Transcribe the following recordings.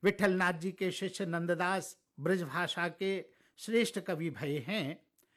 विठलनाथ जी के शिष्य नंददास ब्रजभाषा के श्रेष्ठ कवि भये हैं।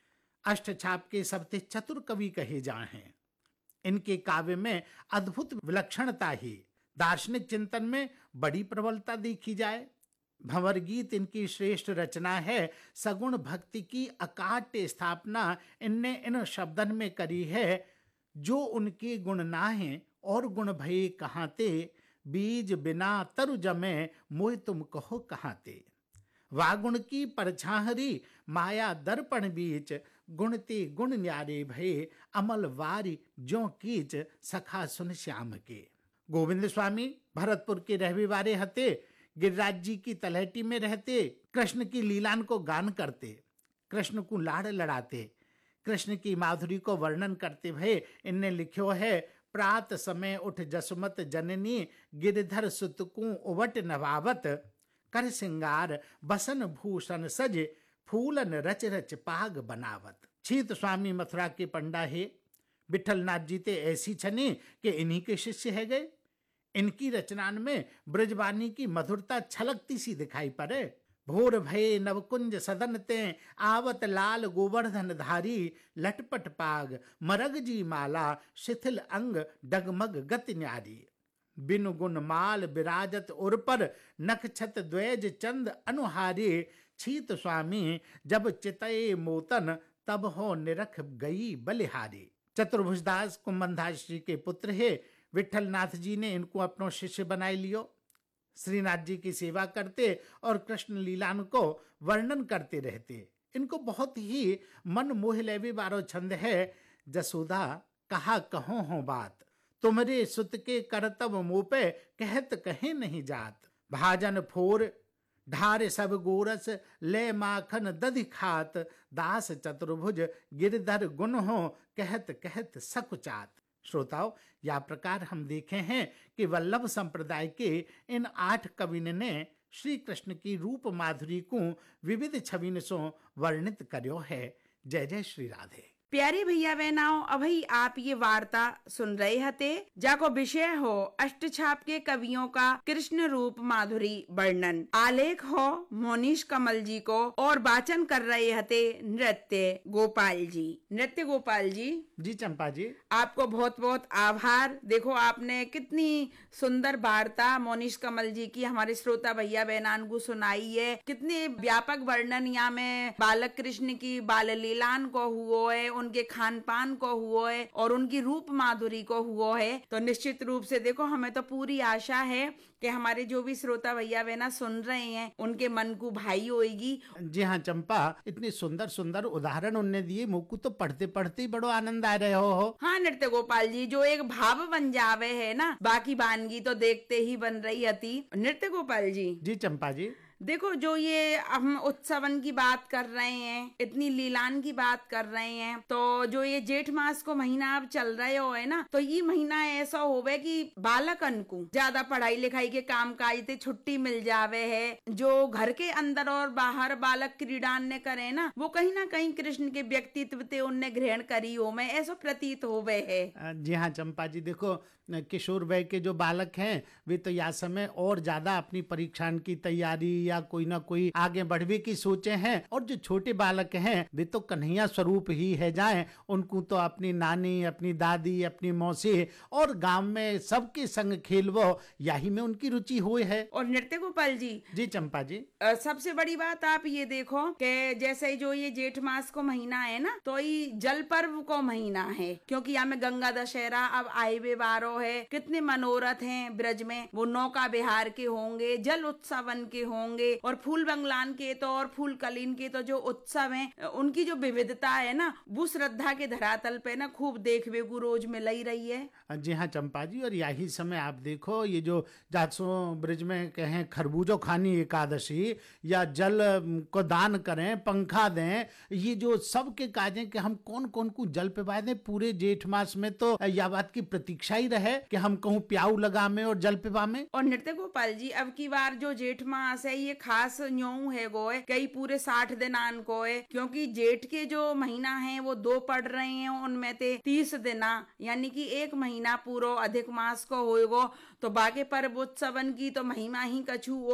अष्टछाप के सबसे चतुर कवि कहे जाए हैं। इनके काव्य में अद्भुत विलक्षणता ही, दार्शनिक चिंतन में बड़ी प्रबलता देखी जाए। भंवर गीत इनकी श्रेष्ठ रचना है। सगुण भक्ति की अकाट्य स्थापना इनने इन शब्दन में करी है। जो उनके गुण नाहें और गुण भये कहाँ ते, बीज बिना तरु जमे मोह तुम कहो कहाँ ते। वागुण की परछाहरी माया दर्पण बीच, गुणते गुण न्यारे भये अमल वारी ज्यों कीच सखा सुन श्याम के। गोविंद स्वामी भरतपुर के रहने वाले हते। गिरिराज जी की तलहटी में रहते, कृष्ण की लीलान को गान करते, कृष्ण को लाड़ लड़ाते, कृष्ण की माधुरी को वर्णन करते भये इनने लिखो है। प्रात समय उठ जसमत जननी, गिरधर सुतकू उवट नवावत, कर सिंगार बसन भूषण सज, फूलन रच रच पाग बनावत। छीत स्वामी मथुरा के पंडा है। विठलनाथ जी ते ऐसी छने कि इन्हीं के शिष्य है गए। इनकी रचनान में ब्रजवाणी की मधुरता छलकती सी दिखाई पड़े। भोर भये नवकुंज सदन ते, आवत लाल गोवर्धन धारी, लटपट पाग मरग जी माला, शिथिल अंग डगमग गति न्यारी। बिनु गुण माल विराजत उर पर, नख छत द्वैज चंद अनुहारी, छीत स्वामी जब चितये मोतन, तब हो निरख गई बलिहारी। चतुर्भुजदास कुंभनदास जी के पुत्र है। विठलनाथ जी ने इनको अपनो शिष्य बनाए लियो। श्रीनाथ जी की सेवा करते और कृष्ण लीलान को वर्णन करते रहते। इनको बहुत ही मन मोह लेवे वारो छंद है। जसोदा कहा कहो हो बात, तुम्हारे सुत के करतब मुँह पे कहत कहे नहीं जात। भाजन फोर ढार सब गोरस, ले माखन दधि खात, दास चतुर्भुज गिरधर गुण हो, कहत कहत सकुचात। श्रोताओं, या प्रकार हम देखे हैं कि वल्लभ संप्रदाय के इन 8 कविन ने श्री कृष्ण की रूप माधुरी को विविध छविन सो वर्णित कर्यो है। जय जय श्री राधे। प्यारे भैया बहनाओं, अभी आप ये वार्ता सुन रहे हते, जाको विषय हो अष्टछाप के कवियों का कृष्ण रूप माधुरी वर्णन। आलेख हो मोनीश कमल जी को और वाचन कर रहे हते नृत्य गोपाल जी। नृत्य गोपाल जी जी चंपा जी, आपको बहुत बहुत आभार। देखो आपने कितनी सुंदर वार्ता मोनीश कमल जी की हमारे श्रोता भैया बहनान को सुनाई है। कितने व्यापक वर्णन यहाँ में बालक कृष्ण की बाल लीलान को हुआ है, उनके खान पान को हुआ है और उनकी रूप माधुरी को हुआ है। तो निश्चित रूप से देखो, हमें तो पूरी आशा है कि हमारे जो भी श्रोता भैया बहना सुन रहे हैं उनके मन को भाई होगी। जी हाँ चंपा, इतनी सुंदर सुंदर उदाहरण उनने दिए, मुझको तो पढ़ते पढ़ते ही बड़ो आनंद आ रहे हो। हाँ नृत्य गोपाल जी, जो एक भाव बन जावे है ना, बाकी वानगी तो देखते ही बन रही हती। नृत्य गोपाल जी जी चंपा जी, देखो, जो ये हम उत्सवन की बात कर रहे हैं, इतनी लीलान की बात कर रहे हैं, तो जो ये जेठ मास को महीना अब चल रहे हो है ना, तो ये महीना ऐसा होवे कि बालकन को ज्यादा पढ़ाई लिखाई के काम काज से छुट्टी मिल जावे है। जो घर के अंदर और बाहर बालक क्रीडान ने करे ना, वो कहीं ना कहीं कृष्ण के व्यक्तित्व ते उनने ग्रहण करी हो, में ऐसा प्रतीत होवे है। जी हाँ चंपा जी, देखो किशोर वय के जो बालक हैं वे तो यह समय और ज्यादा अपनी परीक्षान की तैयारी या कोई ना कोई आगे बढ़ने की सोचे हैं, और जो छोटे बालक हैं वे तो कन्हैया स्वरूप ही है जाएं। उनको तो अपनी नानी, अपनी दादी, अपनी मौसी और गांव में सबके संग खेलवो, यही में उनकी रुचि हुई है। और नृत्य गोपाल जी जी चंपा जी, सबसे बड़ी बात आप ये देखो कि जैसे जो ये जेठ मास को महीना है ना, तो ये जल पर्व को महीना है, क्योंकि यहाँ में गंगा दशहरा अब आए वे बारो है। कितने मनोरथ हैं ब्रज में, वो नौका बिहार के होंगे, जल उत्सवन के होंगे, और फूल बंगलान के तो और फूल कलीन के तो जो उत्सव हैं, उनकी जो विविधता है ना, वो श्रद्धा के धरातल पे ना खूब देखने को रोज मिल ही रही है। जी हाँ चंपा जी, और यही समय आप देखो ये जो जासो ब्रज में कहें खरबूजो खानी एकादशी या जल को दान करें, पंखा दें, ये जो सब के काजें कि हम कौन कौन को जल पिवा दें पूरे जेठ मास में, तो यह बात की प्रतीक्षा ही रहे कि हम कहूँ प्याऊ लगा में और जल पिवा में। और नृत्य गोपाल जी, अब की बार जो जेठ मास है ये खास न्यों है गो है, कई पूरे 60 दिनान को है, क्योंकि जेठ के जो महीना है वो 2 पड़ रहे हैं, उनमें ते 30 दिना यानी कि 1 महीना पूरा अधिक मास को होएगो। तो बाकी पर्व उत्सवन की तो महिमा ही कछु